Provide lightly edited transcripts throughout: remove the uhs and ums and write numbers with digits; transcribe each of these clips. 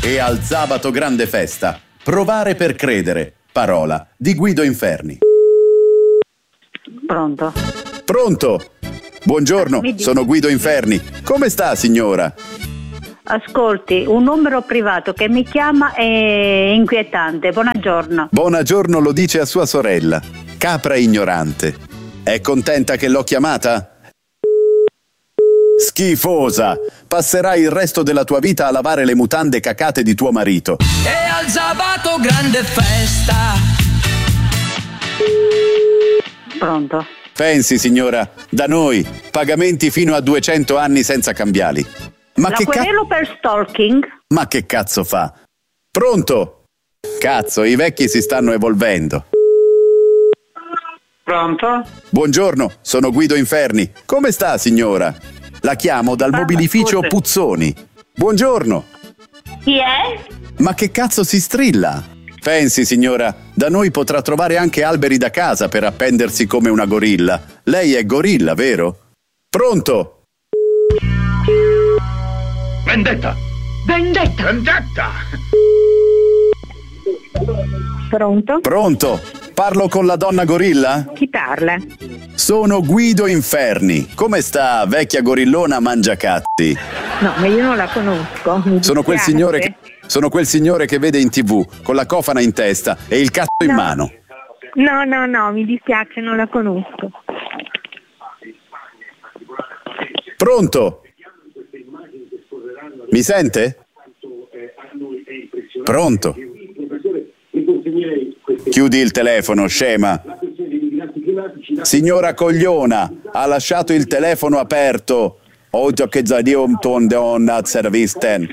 E al sabato grande festa. Provare per credere. Parola di Guido Inferni. Pronto? Pronto? Buongiorno, sono Guido Inferni. Come sta, signora? Ascolti, un numero privato che mi chiama è inquietante. Buongiorno. Buongiorno lo dice a sua sorella. Capra ignorante. È contenta che l'ho chiamata? Schifosa! Passerai il resto della tua vita a lavare le mutande cacate di tuo marito. E al sabato grande festa. Pronto? Pensi, signora, da noi, pagamenti fino a 200 anni senza cambiali. Ma La che querelo per stalking? Ma che cazzo fa? Pronto? Cazzo, i vecchi si stanno evolvendo. Pronto? Buongiorno, sono Guido Inferni. Come sta, signora? La chiamo dal mobilificio scusi. Puzzoni. Buongiorno. Chi è? Ma che cazzo si strilla? Pensi, signora, da noi potrà trovare anche alberi da casa per appendersi come una gorilla. Lei è gorilla, vero? Pronto? Vendetta! Vendetta! Vendetta! Pronto? Pronto? Parlo con la donna gorilla? Chi parla? Sono Guido Inferni. Come sta, vecchia gorillona mangiacatti? No, ma io non la conosco. Sono quel signore che vede in TV con la cofana in testa e il cazzo in mano. No, mi dispiace, non la conosco. Pronto? Mi sente? Pronto? Chiudi il telefono, scema. Signora cogliona, ha lasciato il telefono aperto. Oggi che zadium ton a servisten.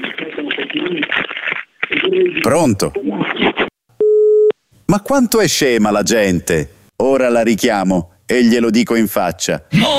Pronto? Ma quanto è scema la gente? Ora la richiamo e glielo dico in faccia.